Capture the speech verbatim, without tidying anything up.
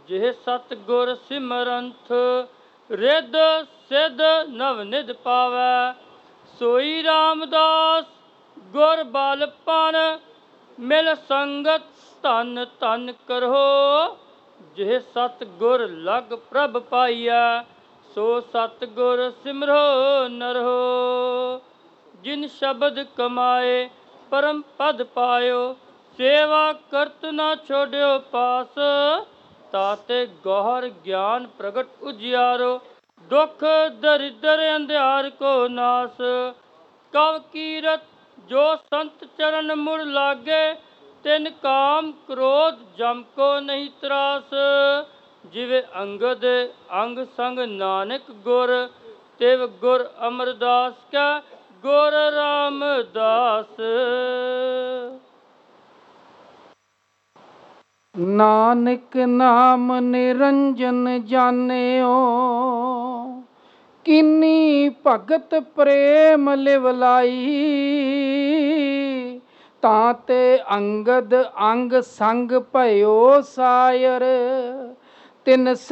ਜਿਹ ਸਤ ਗੁਰ ਸਿਮਰੰਥ ਰਿੱਧ ਸਿੱਧ ਨਵ ਨਿਧ ਪਾਵੈ। ਸੋਈ ਰਾਮਦਾਸ ਗੁਰ ਬਲ ਪਨ ਮਿਲ ਸੰਗਤ ਧਨ ਧਨ ਕਰੋ। ਜਿਹ ਸਤ ਗੁਰ ਲਗ ਪ੍ਰਭ ਪਾਈਐ ਸੋ ਸਤ ਗੁਰ ਸਿਮਰੋ ਨਰੋ। ਜਿਨ ਸ਼ਬਦ ਕਮਾਏ ਪਰਮ ਪਦ ਪਾਇਓ ਸੇਵਾ ਕਰਤ ਨਾ ਛੋੜਿਓ ਪਾਸ। ਤਾਤੇ ਗੌਹਰ ਗਿਆਨ ਪ੍ਰਗਟ ਉਜਿਆਰੋ ਦੁਖ ਦਰਿਦਰ ਅੰਧਿਆਰ ਕੋ ਨਾਸ। ਕਵ ਕੀਰਤ ਜੋ ਸੰਤ ਚਰਨ ਮੁੜ ਲਾਗੇ ਤਿਨ ਕਾਮ ਕ੍ਰੋਧ ਜਮ ਕੋ ਨਹੀਂ ਤਰਾਸ। ਜਿਵੇਂ ਅੰਗਦ ਅੰਗ ਸੰਗ ਨਾਨਕ ਗੁਰ ਤਿਵ ਗੁਰ ਅਮਰਦਾਸ ਕੈ ਗੁਰ ਰਾਮਦਾਸ। ਨਾਨਕ ਨਾਮ ਨਿਰੰਜਨ ਜਾਣਿਓ ਕੀਨੀ ਭਗਤ ਪ੍ਰੇਮ ਲਿਵ ਲਾਈ। ਤਾਂ ਤੇ ਅੰਗਦ ਅੰਗ ਸੰਗ ਭਇਓ ਸਾਇਰ ਤਿਨ